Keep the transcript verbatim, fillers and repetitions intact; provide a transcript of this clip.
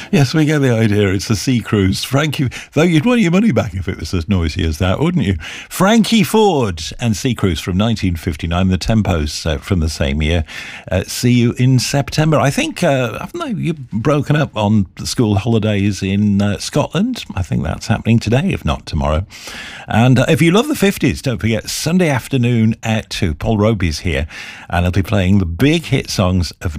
Yes, we get the idea. It's a sea cruise. Frankie, though you'd want your money back if it was as noisy as that, wouldn't you? Frankie Ford and Sea Cruise from nineteen fifty-nine, the Tempos uh, from the same year. Uh, see you in September. I think, uh, haven't they, you've broken up on the school holidays in uh, Scotland? I think that's happening today, if not tomorrow. And uh, if you love the fifties, don't forget, Sunday afternoon at two. Paul Roby's here, and he'll be playing the big hit songs of